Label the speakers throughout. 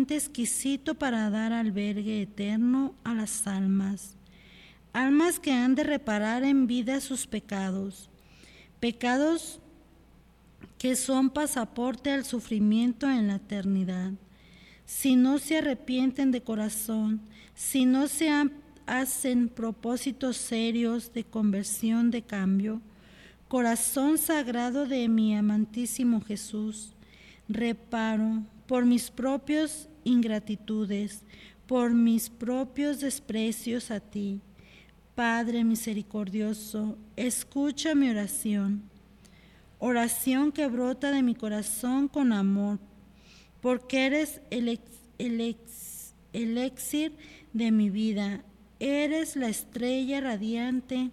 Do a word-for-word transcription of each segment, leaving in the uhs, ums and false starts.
Speaker 1: ambiente exquisito para dar albergue eterno a las almas. Almas que han de reparar en vida sus pecados. Pecados que son pasaporte al sufrimiento en la eternidad. Si no se arrepienten de corazón, si no se hacen propósitos serios de conversión, de cambio, corazón sagrado de mi amantísimo Jesús, reparo por mis propias ingratitudes, por mis propios desprecios a ti. Padre misericordioso, escucha mi oración, oración que brota de mi corazón con amor, porque eres el, ex, el ex, elixir de mi vida, eres la estrella radiante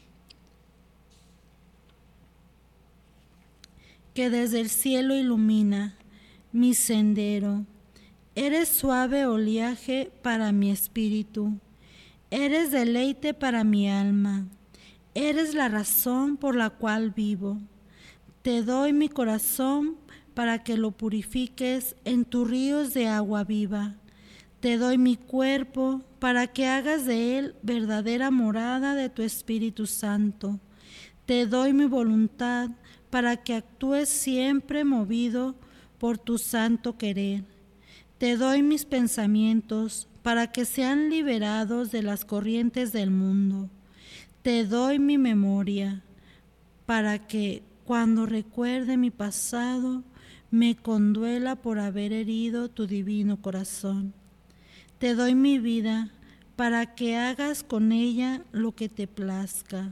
Speaker 1: que desde el cielo ilumina mi sendero. Eres suave oleaje para mi espíritu, eres deleite para mi alma, eres la razón por la cual vivo. Te doy mi corazón para que lo purifiques en tus ríos de agua viva. Te doy mi cuerpo para que hagas de él verdadera morada de tu Espíritu Santo. Te doy mi voluntad para que actúes siempre movido por tu santo querer. Te doy mis pensamientos para que sean liberados de las corrientes del mundo. Te doy mi memoria para que, cuando recuerde mi pasado, me conduela por haber herido tu divino corazón. Te doy mi vida para que hagas con ella lo que te plazca.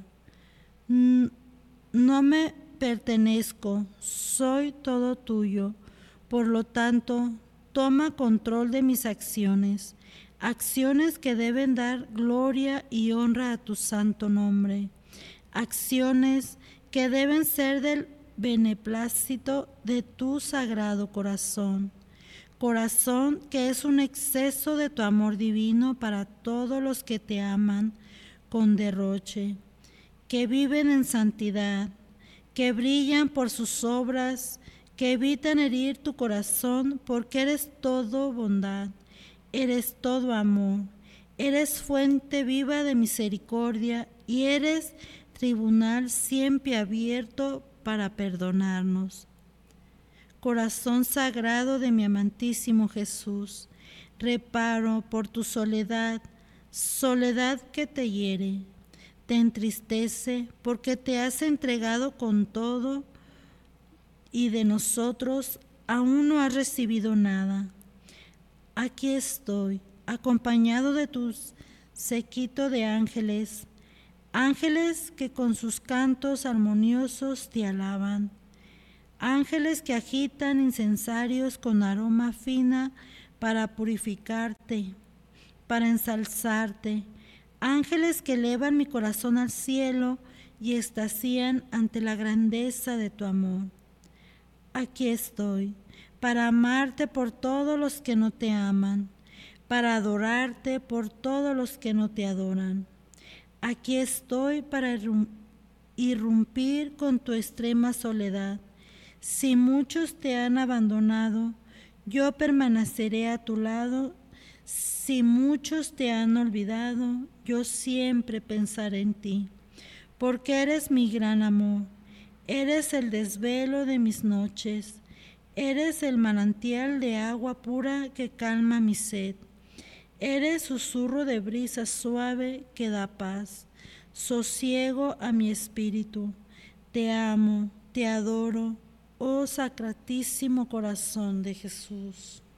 Speaker 1: No me pertenezco, soy todo tuyo. Por lo tanto, toma control de mis acciones, acciones que deben dar gloria y honra a tu santo nombre, acciones que deben ser del beneplácito de tu sagrado corazón, corazón que es un exceso de tu amor divino para todos los que te aman con derroche, que viven en santidad, que brillan por sus obras, que evitan herir tu corazón, porque eres todo bondad, eres todo amor, eres fuente viva de misericordia y eres tribunal siempre abierto para perdonarnos. Corazón sagrado de mi amantísimo Jesús, reparo por tu soledad, soledad que te hiere, te entristece porque te has entregado con todo y de nosotros aún no has recibido nada. Aquí estoy, acompañado de tu séquito de ángeles, ángeles que con sus cantos armoniosos te alaban, ángeles que agitan incensarios con aroma fina para purificarte, para ensalzarte, ángeles que elevan mi corazón al cielo y extasían ante la grandeza de tu amor. Aquí estoy, para amarte por todos los que no te aman, para adorarte por todos los que no te adoran. Aquí estoy para irrumpir con tu extrema soledad. Si muchos te han abandonado, yo permaneceré a tu lado. Si muchos te han olvidado, yo siempre pensaré en ti, porque eres mi gran amor. Eres el desvelo de mis noches, eres el manantial de agua pura que calma mi sed, eres susurro de brisa suave que da paz, sosiego a mi espíritu. Te amo, te adoro, oh sacratísimo corazón de Jesús.